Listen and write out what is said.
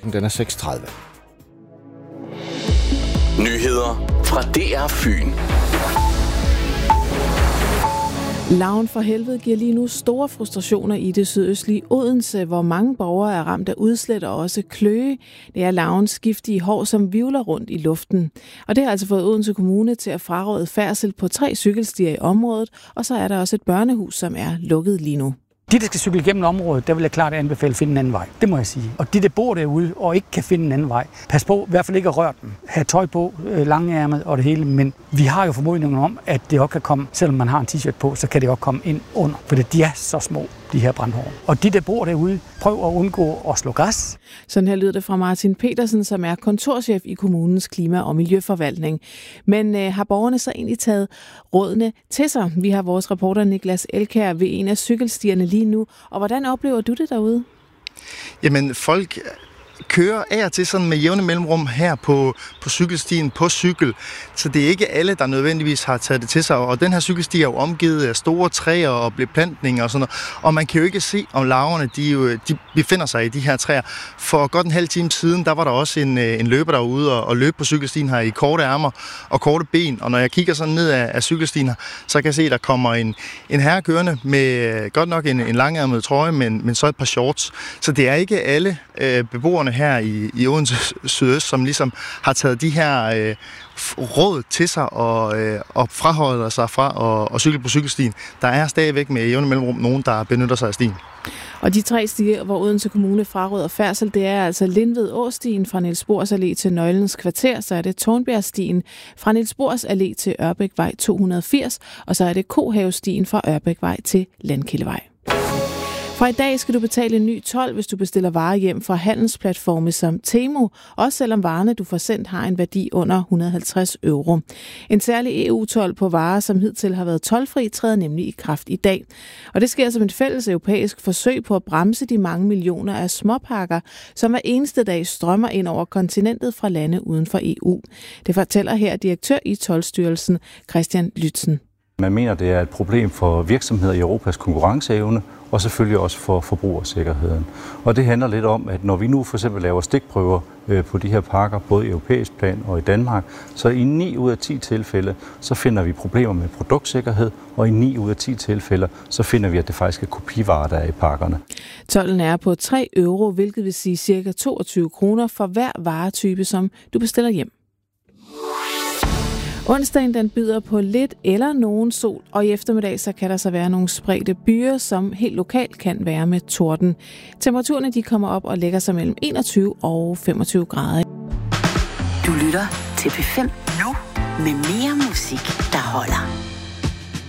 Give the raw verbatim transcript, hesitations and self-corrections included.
klokken den er seks tredive. Nyheder fra D R Fyn. Larven for helvede giver lige nu store frustrationer i det sydøstlige Odense, hvor mange borgere er ramt af udslæt og også kløe. Det er larvens giftige hår, som hvirvler rundt i luften. Og det har altså fået Odense Kommune til at fraråde færdsel på tre cykelstier i området, og så er der også et børnehus, som er lukket lige nu. De, der skal cykle igennem området, der vil jeg klart anbefale at finde en anden vej. Det må jeg sige. Og de, der bor derude og ikke kan finde en anden vej, pas på, i hvert fald ikke at røre dem. Ha' tøj på, langærmet og det hele. Men vi har jo formodningen om, at det også kan komme, selvom man har en t-shirt på, så kan det også komme ind under. For de er så små, de her brandhår. Og de, der bor derude, prøv at undgå at slå græs. Sådan her lyder det fra Martin Petersen, som er kontorchef i kommunens klima- og miljøforvaltning. Men øh, har borgerne så egentlig taget rådene til sig? Vi har vores reporter Niklas Elkær ved en af cykelstierne lige nu. Og hvordan oplever du det derude? Jamen, folk kører af og til sådan med jævne mellemrum her på, på cykelstien på cykel. Så det er ikke alle, der nødvendigvis har taget det til sig. Og den her cykelsti er jo omgivet af store træer og beplantninger og sådan noget. Og man kan jo ikke se, om larverne de, jo, de befinder sig i de her træer. For godt en halv time siden, der var der også en, en løber derude og, og løb på cykelstien her i korte ærmer og korte ben. Og når jeg kigger sådan ned af, af cykelstien her, så kan jeg se, at der kommer en, en herre kørende med godt nok en, en langærmet trøje, men, men så et par shorts. Så det er ikke alle øh, beboere her i, i Odense Sydøst, som ligesom har taget de her øh, råd til sig og, øh, og fraholder sig fra at, at cykle på cykelstien. Der er stadigvæk med jævne mellemrum nogen, der benytter sig af stien. Og de tre stier, hvor Odense Kommune fraråder færdsel, det er altså Lindved Åstien fra Niels Bohrs Allé til Nøglens Kvarter, så er det Tornbjergstien fra Niels Bohrs Allé til Ørbækvej to hundrede og firs, og så er det Kohavestien fra Ørbækvej til Landkildevej. Fra i dag skal du betale en ny told, hvis du bestiller varer hjem fra handelsplatforme som Temu, også selvom varerne, du får sendt, har en værdi under et hundrede og halvtreds euro. En særlig E U-told på varer, som hidtil har været toldfri, træder nemlig i kraft i dag. Og det sker som et fælles europæisk forsøg på at bremse de mange millioner af småpakker, som hver eneste dag strømmer ind over kontinentet fra lande uden for E U. Det fortæller her direktør i Toldstyrelsen, Christian Lytzen. Man mener, det er et problem for virksomheder i Europas konkurrenceevne, og selvfølgelig også for forbrugersikkerheden. Og det handler lidt om, at når vi nu for eksempel laver stikprøver på de her pakker, både i europæisk plan og i Danmark, så i ni ud af ti tilfælde, så finder vi problemer med produktsikkerhed, og i ni ud af ti tilfælde, så finder vi, at det faktisk er kopivarer, der er i pakkerne. Tolden er på tre euro, hvilket vil sige ca. toogtyve kroner for hver varetype, som du bestiller hjem. Onsdagen den byder på lidt eller nogen sol, og i eftermiddag så kan der så være nogle spredte byer, som helt lokalt kan være med torden. Temperaturerne de kommer op og lægger sig mellem enogtyve og femogtyve grader. Du lytter til P fem nu med mere musik, der holder.